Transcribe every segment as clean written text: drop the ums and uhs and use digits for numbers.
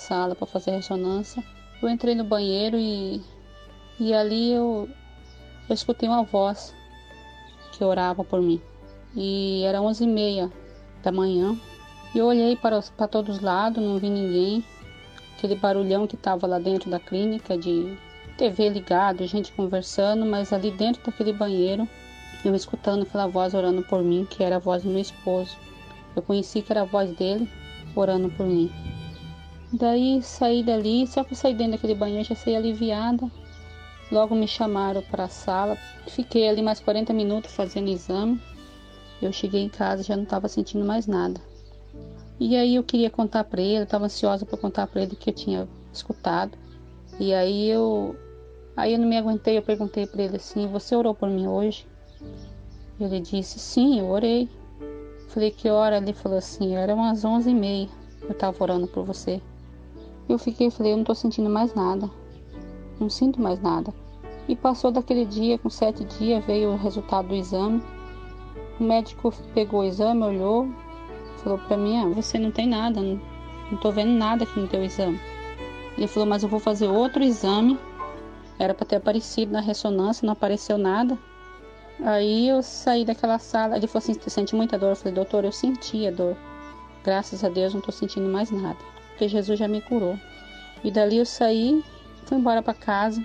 sala para fazer ressonância. Eu entrei no banheiro e ali eu escutei uma voz que orava por mim. E era 11h30 da manhã. E eu olhei para todos os lados, não vi ninguém. Aquele barulhão que estava lá dentro da clínica, de TV ligado, gente conversando, mas ali dentro daquele banheiro, eu escutando aquela voz orando por mim, que era a voz do meu esposo. Eu conheci que era a voz dele orando por mim. Daí saí dali, só que eu saí dentro daquele banheiro, já saí aliviada. Logo me chamaram para a sala, fiquei ali mais 40 minutos fazendo exame. Eu cheguei em casa, já não estava sentindo mais nada. E aí eu queria contar para ele, estava ansiosa para contar para ele o que eu tinha escutado. E aí eu não me aguentei, eu perguntei para ele assim: você orou por mim hoje? Ele disse: sim, eu orei. Falei: que hora? Ele falou assim: eram umas 11h30, eu estava orando por você. Eu falei: eu não estou sentindo mais nada, não sinto mais nada. E passou daquele dia, com 7 dias, veio o resultado do exame. O médico pegou o exame, olhou, falou para mim: você não tem nada, não estou vendo nada aqui no teu exame. Ele falou: mas eu vou fazer outro exame. Era para ter aparecido na ressonância, não apareceu nada. Aí eu saí daquela sala, ele falou assim: você sente muita dor? Eu falei: doutor, eu senti a dor. Graças a Deus não estou sentindo mais nada, porque Jesus já me curou. E dali eu saí, fui embora para casa,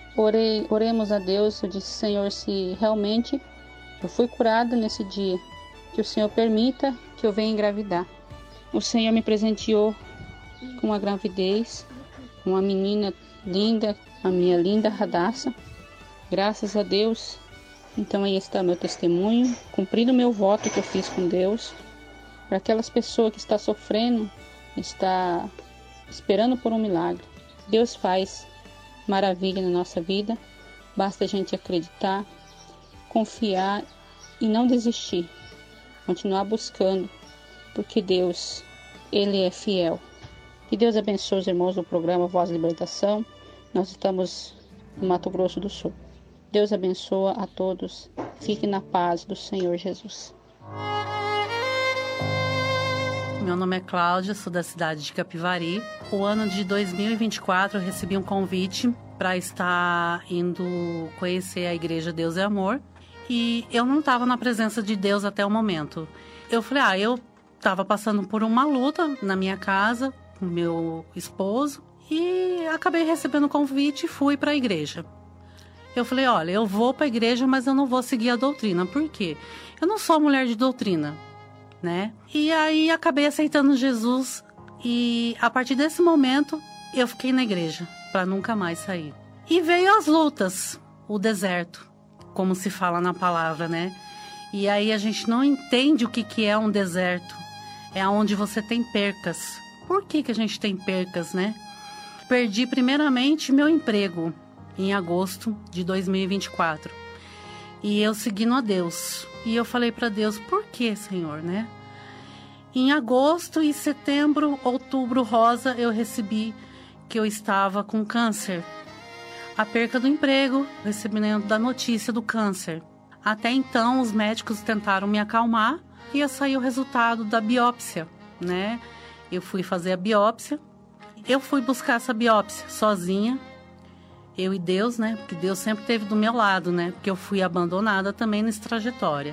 oremos a Deus. Eu disse: Senhor, se realmente eu fui curada nesse dia, que o Senhor permita que eu venha engravidar. O Senhor me presenteou com uma gravidez, uma menina linda, a minha linda Radassa. Graças a Deus. Então aí está meu testemunho, cumprindo o meu voto que eu fiz com Deus. Para aquelas pessoas que estão sofrendo, está esperando por um milagre. Deus faz maravilha na nossa vida. Basta a gente acreditar, confiar e não desistir. Continuar buscando, porque Deus, Ele é fiel. Que Deus abençoe os irmãos do programa Voz da Libertação. Nós estamos no Mato Grosso do Sul. Deus abençoe a todos. Fiquem na paz do Senhor Jesus. Meu nome é Cláudia, sou da cidade de Capivari. O ano de 2024 eu recebi um convite para estar indo conhecer a igreja Deus é Amor. E eu não estava na presença de Deus até o momento. Eu falei: eu estava passando por uma luta na minha casa com meu esposo e acabei recebendo o convite e fui para a igreja. Eu falei: olha, eu vou para a igreja, mas eu não vou seguir a doutrina. Por quê? Eu não sou mulher de doutrina, né? E aí acabei aceitando Jesus e a partir desse momento eu fiquei na igreja para nunca mais sair. E veio as lutas, o deserto, como se fala na palavra, né? E aí a gente não entende o que é um deserto. É onde você tem percas. Por que a gente tem percas, né? Perdi primeiramente meu emprego em agosto de 2024. E eu seguindo a Deus. E eu falei para Deus: por que, Senhor, né? Em agosto e setembro, outubro rosa, eu recebi que eu estava com câncer. A perca do emprego, o recebimento da notícia do câncer. Até então, os médicos tentaram me acalmar e ia sair o resultado da biópsia, né? Eu fui fazer a biópsia. Eu fui buscar essa biópsia sozinha, eu e Deus, né? Porque Deus sempre esteve do meu lado, né? Porque eu fui abandonada também nessa trajetória.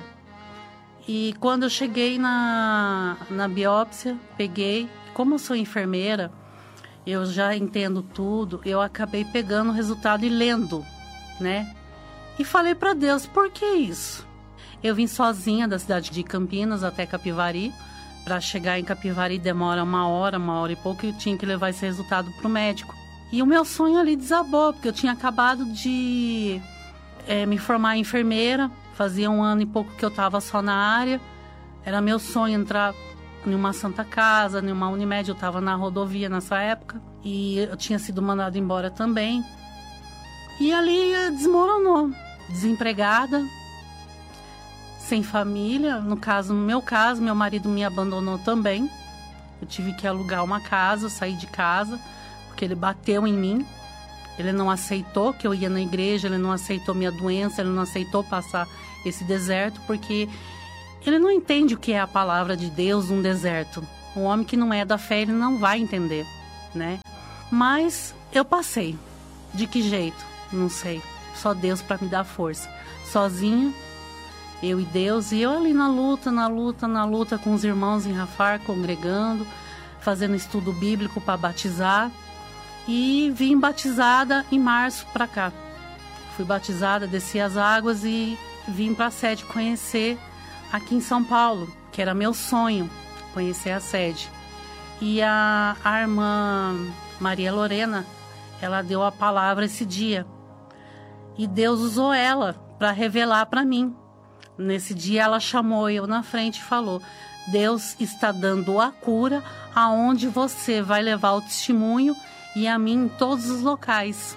E quando eu cheguei na biópsia, peguei, como eu sou enfermeira, eu já entendo tudo, eu acabei pegando o resultado e lendo, né? E falei para Deus: por que isso? Eu vim sozinha da cidade de Campinas até Capivari. Para chegar em Capivari demora uma hora e pouco, e eu tinha que levar esse resultado para o médico. E o meu sonho ali desabou, porque eu tinha acabado de me formar em enfermeira. Fazia 1 ano e pouco que eu estava só na área. Era meu sonho entrar em uma Santa Casa, em uma Unimed. Eu estava na rodovia nessa época. E eu tinha sido mandada embora também. E ali desmoronou. Desempregada, sem família. No meu caso, meu marido me abandonou também. Eu tive que alugar uma casa, sair de casa, porque ele bateu em mim. Ele não aceitou que eu ia na igreja, ele não aceitou minha doença, ele não aceitou passar esse deserto, porque ele não entende o que é a palavra de Deus num deserto. Um homem que não é da fé, ele não vai entender. né? Mas eu passei. De que jeito? Não sei. Só Deus para me dar força. Sozinho, eu e Deus, e eu ali na luta com os irmãos em Rafar, congregando, fazendo estudo bíblico para batizar. E vim batizada em março para cá. Fui batizada, desci as águas e vim para a sede conhecer aqui em São Paulo, que era meu sonho, conhecer a sede. E a irmã Maria Lorena, ela deu a palavra esse dia. E Deus usou ela para revelar para mim. Nesse dia ela chamou eu na frente e falou: Deus está dando a cura aonde você vai levar o testemunho e a mim em todos os locais.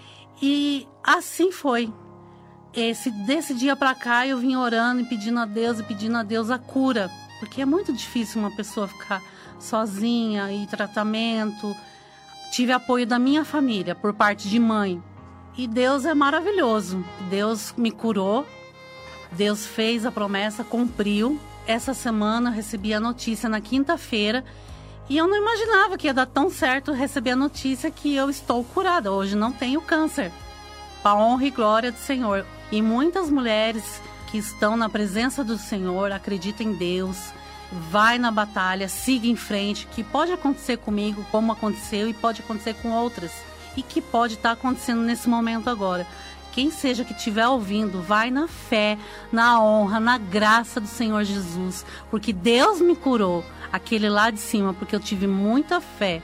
E assim foi. Desse dia para cá eu vim orando e pedindo a Deus a cura. Porque é muito difícil uma pessoa ficar sozinha e tratamento. Tive apoio da minha família, por parte de mãe. E Deus é maravilhoso. Deus me curou. Deus fez a promessa, cumpriu. Essa semana eu recebi a notícia na quinta-feira. E eu não imaginava que ia dar tão certo receber a notícia que eu estou curada. Hoje não tenho câncer. Para a honra e glória do Senhor. E muitas mulheres que estão na presença do Senhor, acreditam em Deus, vai na batalha, siga em frente, que pode acontecer comigo, como aconteceu, e pode acontecer com outras. E que pode estar acontecendo nesse momento agora. Quem seja que estiver ouvindo, vai na fé, na honra, na graça do Senhor Jesus. Porque Deus me curou, aquele lá de cima, porque eu tive muita fé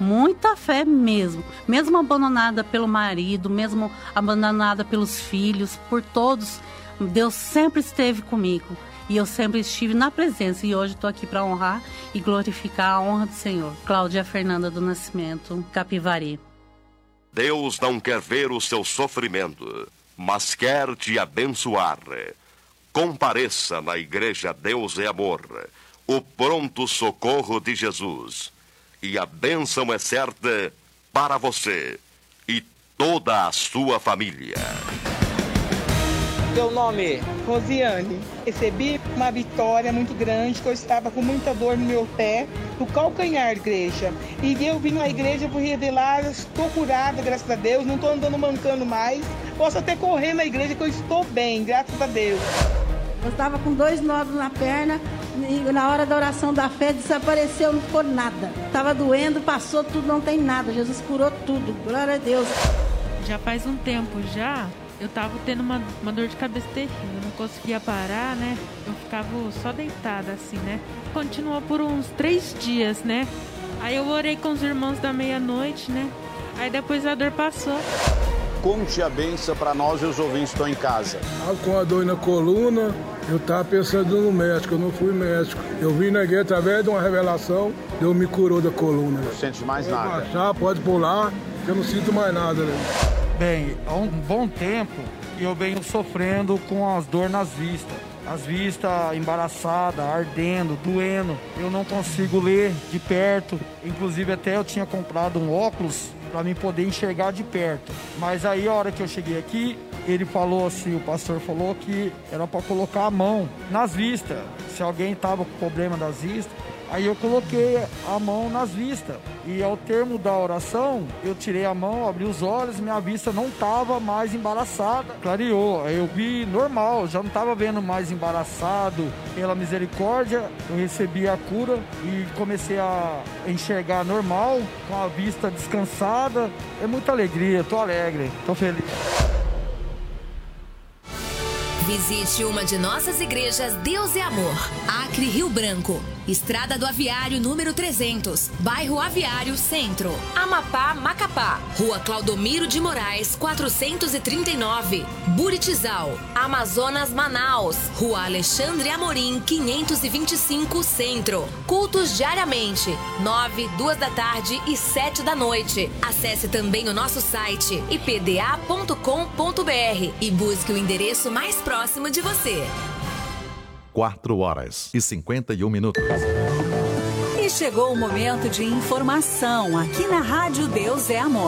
mesmo. Mesmo abandonada pelo marido, mesmo abandonada pelos filhos, por todos, Deus sempre esteve comigo. E eu sempre estive na presença. E hoje estou aqui para honrar e glorificar a honra do Senhor. Cláudia Fernanda do Nascimento, Capivari. Deus não quer ver o seu sofrimento, mas quer te abençoar. Compareça na Igreja Deus é Amor, o pronto socorro de Jesus. E a bênção é certa para você e toda a sua família. Meu nome? Rosiane. Recebi uma vitória muito grande, que eu estava com muita dor no meu pé, no calcanhar, igreja. E eu vim na igreja por revelar, estou curada, graças a Deus, não estou andando mancando mais. Posso até correr na igreja, que eu estou bem, graças a Deus. Eu estava com 2 nódulos na perna e na hora da oração da fé desapareceu, não ficou nada. Estava doendo, passou tudo, não tem nada. Jesus curou tudo, glória a Deus. Já faz um tempo já, eu estava tendo uma dor de cabeça terrível, eu não conseguia parar, né? Eu ficava só deitada assim, né? Continuou por uns 3 dias, né? Aí eu orei com os irmãos da meia-noite, né? Aí depois a dor passou. Conte a benção para nós e os ouvintes que estão em casa. Com a dor na coluna, eu estava pensando no médico, eu não fui médico. Eu vim na igreja através de uma revelação, Deus me curou da coluna. Não sente mais nada? Pode baixar, pode pular, eu não sinto mais nada. Né? Bem, há um bom tempo eu venho sofrendo com as dores nas vistas. As vistas embaraçadas, ardendo, doendo. Eu não consigo ler de perto. Inclusive até eu tinha comprado um óculos para mim poder enxergar de perto. Mas aí a hora que eu cheguei aqui, ele falou assim, o pastor falou que era para colocar a mão nas vistas. Se alguém estava com problema das vistas, aí eu coloquei a mão nas vistas. E ao termo da oração, eu tirei a mão, abri os olhos, minha vista não estava mais embaraçada. Clareou, aí eu vi normal, já não estava vendo mais embaraçado. Pela misericórdia, eu recebi a cura e comecei a enxergar normal, com a vista descansada. É muita alegria, estou alegre, estou feliz. Visite uma de nossas igrejas Deus é Amor, Acre, Rio Branco, Estrada do Aviário número 300, Bairro Aviário Centro, Amapá, Macapá, Rua Claudomiro de Moraes 439, Buritizal, Amazonas, Manaus, Rua Alexandre Amorim 525 Centro. Cultos diariamente, 9, 2 da tarde e 7 da noite. Acesse também o nosso site ipda.com.br e busque o endereço mais próximo de você. 4h51. E chegou o momento de informação aqui na Rádio Deus é Amor.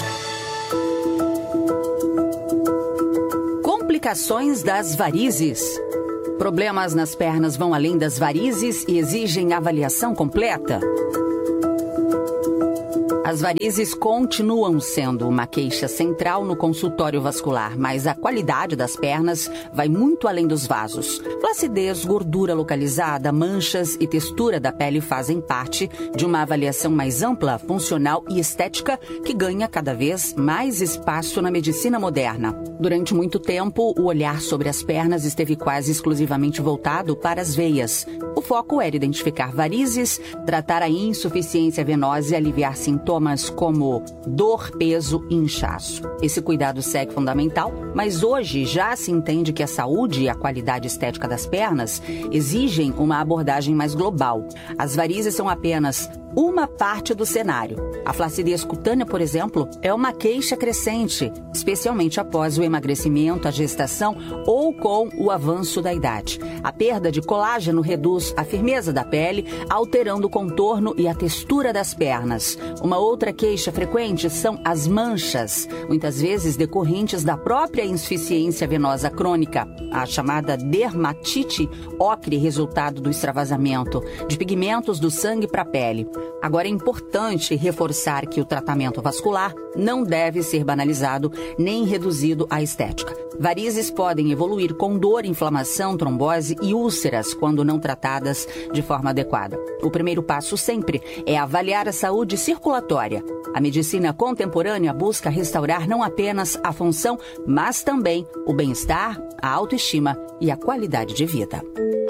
Complicações das varizes. Problemas nas pernas vão além das varizes e exigem avaliação completa. As varizes continuam sendo uma queixa central no consultório vascular, mas a qualidade das pernas vai muito além dos vasos. Flacidez, gordura localizada, manchas e textura da pele fazem parte de uma avaliação mais ampla, funcional e estética que ganha cada vez mais espaço na medicina moderna. Durante muito tempo, o olhar sobre as pernas esteve quase exclusivamente voltado para as veias. O foco era identificar varizes, tratar a insuficiência venosa e aliviar sintomas como dor, peso e inchaço. Esse cuidado segue fundamental, mas hoje já se entende que a saúde e a qualidade estética das pernas exigem uma abordagem mais global. As varizes são apenas uma parte do cenário. A flacidez cutânea, por exemplo, é uma queixa crescente, especialmente após o emagrecimento, a gestação ou com o avanço da idade. A perda de colágeno reduz a firmeza da pele, alterando o contorno e a textura das pernas. Uma outra queixa frequente são as manchas, muitas vezes decorrentes da própria insuficiência venosa crônica, a chamada dermatite ocre, resultado do extravasamento de pigmentos do sangue para a pele. Agora, é importante reforçar que o tratamento vascular não deve ser banalizado nem reduzido à estética. Varizes podem evoluir com dor, inflamação, trombose e úlceras quando não tratadas de forma adequada. O primeiro passo sempre é avaliar a saúde circulatória. A medicina contemporânea busca restaurar não apenas a função, mas também o bem-estar, a autoestima e a qualidade de vida.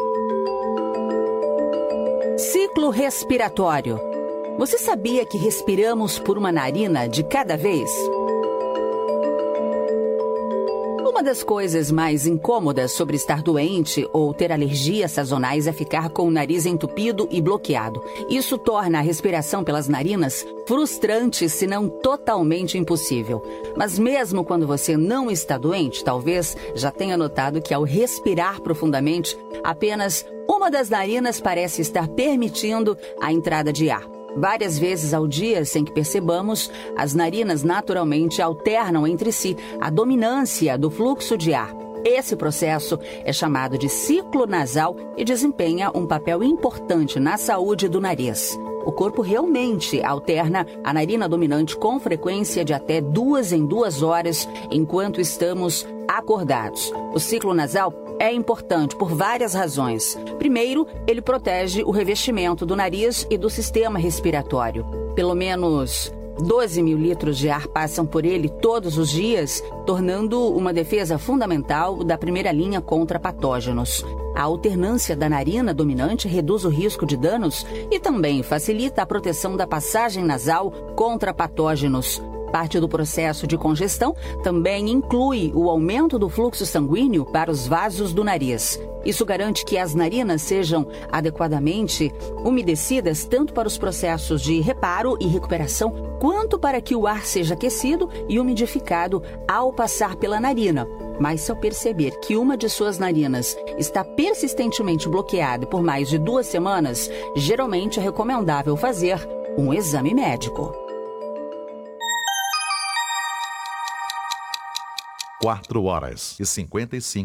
Ciclo respiratório. Você sabia que respiramos por uma narina de cada vez? Uma das coisas mais incômodas sobre estar doente ou ter alergias sazonais é ficar com o nariz entupido e bloqueado. Isso torna a respiração pelas narinas frustrante, se não totalmente impossível. Mas mesmo quando você não está doente, talvez já tenha notado que ao respirar profundamente, apenas uma das narinas parece estar permitindo a entrada de ar. Várias vezes ao dia, sem que percebamos, as narinas naturalmente alternam entre si a dominância do fluxo de ar. Esse processo é chamado de ciclo nasal e desempenha um papel importante na saúde do nariz. O corpo realmente alterna a narina dominante com frequência de até 2 em 2 horas enquanto estamos acordados. O ciclo nasal é importante por várias razões. Primeiro, ele protege o revestimento do nariz e do sistema respiratório. Pelo menos 12 mil litros de ar passam por ele todos os dias, tornando uma defesa fundamental da primeira linha contra patógenos. A alternância da narina dominante reduz o risco de danos e também facilita a proteção da passagem nasal contra patógenos. Parte do processo de congestão também inclui o aumento do fluxo sanguíneo para os vasos do nariz. Isso garante que as narinas sejam adequadamente umedecidas tanto para os processos de reparo e recuperação, quanto para que o ar seja aquecido e umidificado ao passar pela narina. Mas se ao perceber que uma de suas narinas está persistentemente bloqueada por mais de 2 semanas, geralmente é recomendável fazer um exame médico. 4 horas e 55